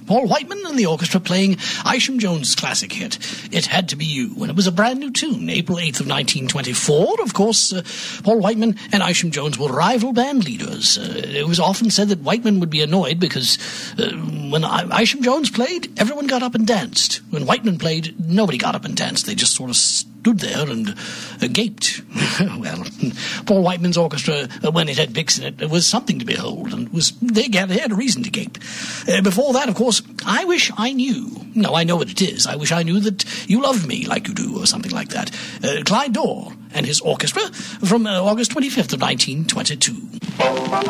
Paul Whiteman and the orchestra playing Isham Jones' classic hit, It Had to Be You, and it was a brand new tune, April 8th of 1924. Of course, Paul Whiteman and Isham Jones were rival band leaders. It was often said that Whiteman would be annoyed because when Isham Jones played, everyone got up and danced. When Whiteman played, nobody got up and danced. They just sort of stood there and gaped. Well, Paul Whiteman's orchestra, when it had Bix in it, was something to behold, and they had a reason to gape. Before that, of course, I Wish I Knew. No, I know what it is. I wish I knew that you loved me like you do, or something like that. Clyde Dorr and his orchestra from August 25th of 1922.